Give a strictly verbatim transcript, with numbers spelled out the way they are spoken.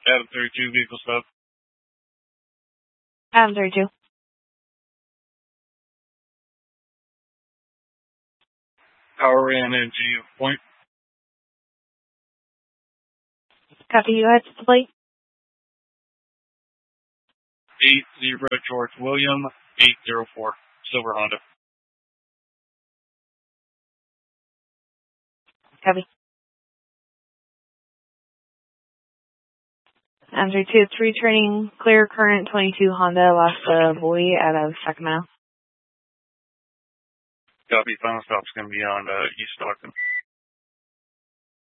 Adam thirty-two, vehicle stop. Adam thirty-two. Power ran into point. Copy, you had the plate? eight zero George William, eight zero four, Silver Honda. Copy. Adam thirty-two, it's returning clear current twenty-two Honda, lost the buoy out of Sacramento. Copy, final stop's going to be on uh, East Stockton.